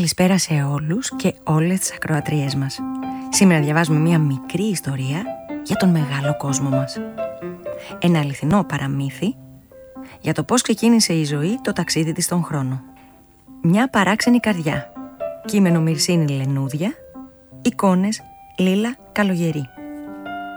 Καλησπέρα σε όλους και όλες τις ακροατριές μας. Σήμερα διαβάζουμε μια μικρή ιστορία για τον μεγάλο κόσμο μας. Ένα αληθινό παραμύθι για το πώς ξεκίνησε η ζωή το ταξίδι της στον χρόνο. Μια παράξενη καρδιά. Κείμενο Μυρσίνη Λενούδια. Εικόνες Λίλα Καλογερή.